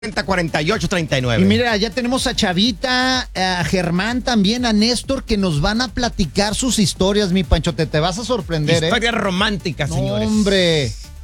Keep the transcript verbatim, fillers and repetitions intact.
cuarenta y ocho treinta y nueve. Y mira, ya tenemos a Chavita, a Germán también, a Néstor, que nos van a platicar sus historias, mi Panchote. Te vas a sorprender, Historias ¿eh? románticas, No, señores. hombre.